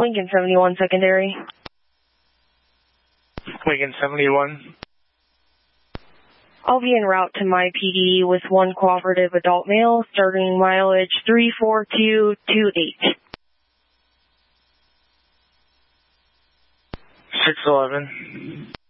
Lincoln 71 secondary. Lincoln 71. I'll be en route to my PD with one cooperative adult male, starting mileage 34228. 611.